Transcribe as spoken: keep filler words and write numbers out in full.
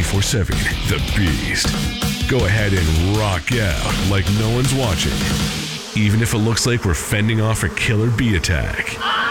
twenty-four seven, The Beast. Go ahead and rock out like no one's watching, even if it looks like we're fending off a killer bee attack.